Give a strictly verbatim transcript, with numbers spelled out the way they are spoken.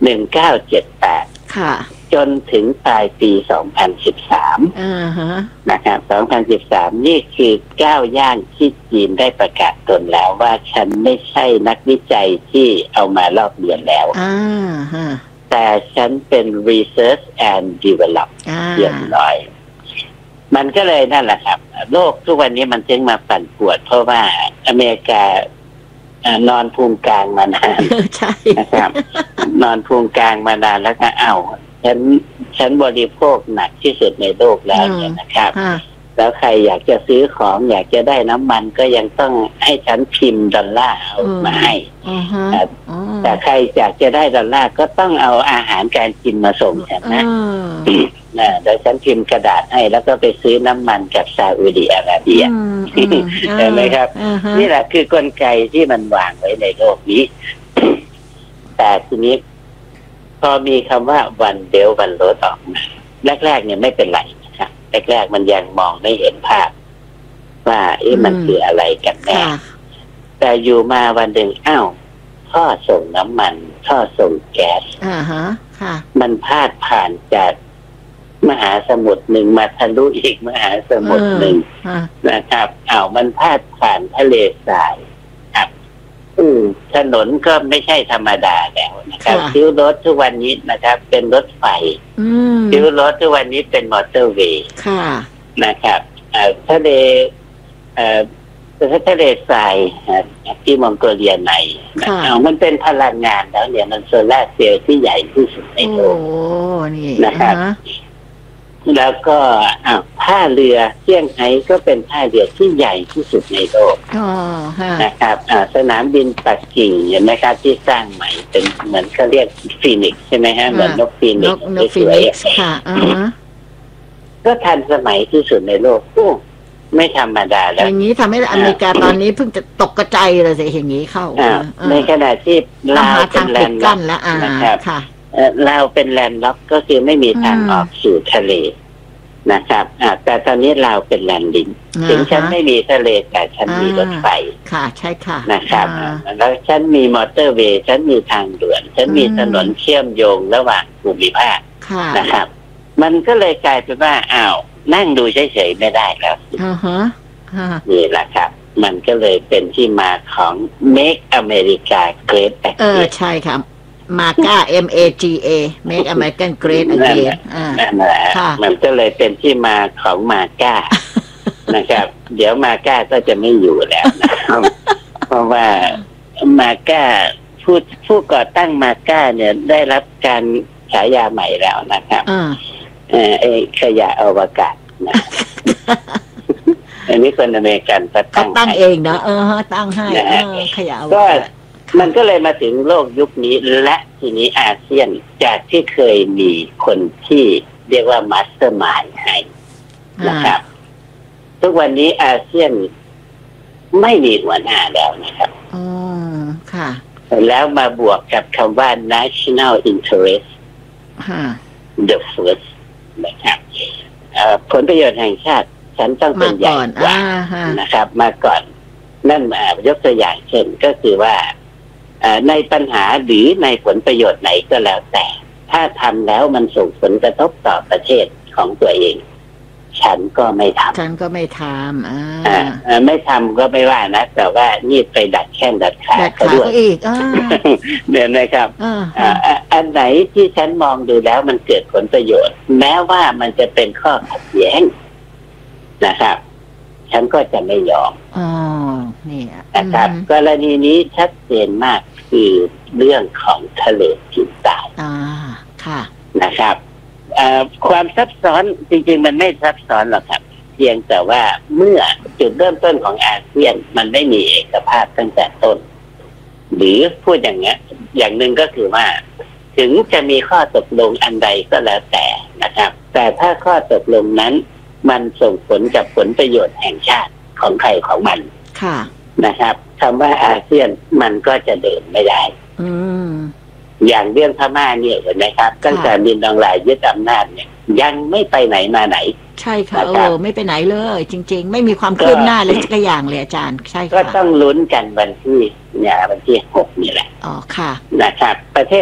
หนึ่งเก้าเจ็ดแปดค่ะจนถึงปลายปีสองพันสิบสามอ่าฮะนะครับสองพันสิบสามนี่คือก้าวย่างที่จีนได้ประกาศตนแล้วว่าฉันไม่ใช่นักวิจัยที่เอามาลอกเลียนแล้วอ่าฮะแต่ฉันเป็น research and develop เรียบร้อยมันก็เลยนั่นแหละครับโลกทุกวันนี้มันจึงมาปั่นป่วนเพราะว่าอเมริกานอนภูมิกลางมานานใช่นะครับนอนภูมิกลางมานานแล้วก็เอ้าฉันฉันบริโภคหนักที่สุดในโลกแล้วเนี่ยนะครับแล้วใครอยากจะซื้อของอยากจะได้น้ำมันก็ยังต้องให้ฉันพิมพ์ดอลลาร์เอามาให้แต่ใครอยากจะได้ดอลลาร์ก็ต้องเอาอาหารการกินมาส่งฉันนะนะเดี๋ยวฉันพิมพ์กระดาษให้แล้วก็ไปซื้อน้ำมันกับซาอุดิอาระเบียเห็นไหมครับนี่แหละคือกลไกที่มันวางไว้ในโลกนี้แต่ทีนี้พอมีคำว่าวันเดลวันโรดออกมาแรกๆเนี่ยไม่เป็นไรนะครับแรกๆมันยังมองไม่เห็นภาพว่าเอ๊ะมันคืออะไรกันแน่แต่อยู่มาวันหนึ่งอ้าวท่อส่งน้ำมันท่อส่งแก๊สอ่าฮะค่ะมันพาดผ่านจากมหาสมุทรหนึ่งมาทะลุอีกมหาสมุทรหนึ่งนะครับอ้าวมันพาดผ่านทะเลทรายครับอืมถนนก็ไม่ใช่ธรรมดาแล้วนะครับคิ้วรถทุกวันนี้นะครับเป็นรถไฟคิ้วรถทุกวันนี้เป็นมอเตอร์เวย์นะครับทะเลเอ่อทะเลทรายที่มองโกเลียในเอามันเป็นพลังงานแล้วเนี่ยมันโซล่าร์เซลล์ที่ใหญ่ที่สุดในโลกนะครับแล้วก็อ้าวท่าเรือเซี่ยงไฮ้ก็เป็นท่าเรือที่ใหญ่ที่สุดในโลกนะครับสนามบินปักกิ่งเห็นไหมครับที่สร้างใหม่เป็นเหมือนเขาเรียกฟีนิกซ์ใช่ไหมฮะเหมือนนกฟีนิกซ์สวยๆก็ทันสมัยที่สุดในโลกโอ้ไม่ธรรมดาแล้วอย่างนี้ทำให้อเมริกาตอนนี้เพิ่งจะตกกระจายเลยสิอย่างนี้เข้าในขณะที่ลาวเป็นแลนด์ล็อกนะครับลาวเป็นแลนด์ล็อกก็คือไม่มีทางออกสู่ทะเลนะครับแต่ตอนนี้ลาวเป็นแลนดิ้งถึงฉันไม่มีทะเลแต่ฉันมีรถไฟค่ะใช่ค่ะนะครับแล้วฉันมีมอเตอร์เวย์ฉันมีทางด่วนฉันมีถนนเชื่อมโยงระหว่างภูมิภาคนะครับมันก็เลยกลายเป็นว่าอ้าวนั่งดูเฉยๆไม่ได้แล้วนี่แหละครับมันก็เลยเป็นที่มาของ Make America Great Again เออใช่ครับมาก้า M A G A Make America Great Again นั่นแหละมันก็เลยเป็นที่มาของมาก้านะครับเดี๋ยวมาก้าก็จะไม่อยู่แล้วนะครับเพราะว่ามาก้าผู้ผู้ก่อตั้งมาก้าเนี่ยได้รับการฉายาใหม่แล้วนะครับเออไอ้ขยะอวกาศนะอันนี้คนอเมริกันก็ตั้งตั้งเองเนาะเออตั้งให้ขยะอวกาศมันก็เลยมาถึงโลกยุคนี้และทีนี้อาเซียนจากที่เคยมีคนที่เรียกว่ามาสเตอร์มายด์ให้นะครับทุกวันนี้อาเซียนไม่มีหัวหน้าแล้วนะครับอ๋อค่ะแล้วมาบวกกับคำว่า national interest the first นะครับผลประโยชน์แห่งชาติฉันต้องเป็นใหญ่กว่านะครับมาก่อนนั่นมายกตัวอย่างเช่นก็คือว่าในปัญหาหรือในผลประโยชน์ไหนก็แล้วแต่ถ้าทำแล้วมันส่งผลกระทบต่อประเทศของตัวเองฉันก็ไม่ทำฉันก็ไม่ทำอ่าไม่ทำก็ไม่ว่านะแต่ว่านี่ไปดัดแข้งดัดขาเขาด้วยอีกเห็นไหมครับอันไหนที่ฉันมองดูแล้วมันเกิดผลประโยชน์แม้ว่ามันจะเป็นข้อขัดแย้งนะครับฉันก็จะไม่ยอมอ๋อนี่นะครับกรณีนี้ชัดเจนมากคือเรื่องของทะเลจีนใต้อ่าค่ะนะครับความซับซ้อนจริงๆมันไม่ซับซ้อนหรอกครับเพียงแต่ว่าเมื่อจุดเริ่มต้นของอาเซียนมันไม่มีเอกภาพตั้งแต่ต้นหรือพูดอย่างเงี้ยอย่างหนึ่งก็คือว่าถึงจะมีข้อตกลงอันใดก็แล้วแต่นะครับแต่ถ้าข้อตกลงนั้นมันส่งผลกับผลประโยชน์แห่งชาติของใครของมันค่ะนะครับคำว่าอาเซียนมันก็จะเดินไม่ได้อืมอย่างเรื่องพม่าเนี่ยเห็นไหมครับตั้งแต่มินอองหลายยึดอำนาจเนี่ยยังไม่ไปไหนมาไหนใช่ค่ะเออไม่ไปไหนเลยจริงๆไม่มีความคืบหน้าเลยสักอย่างเลยอาจารย์ใช่ค่ะก็ต้องลุ้นกันวันที่เนี่ยวันที่หกนี่แหละอ๋อค่ะนะครับประเทศ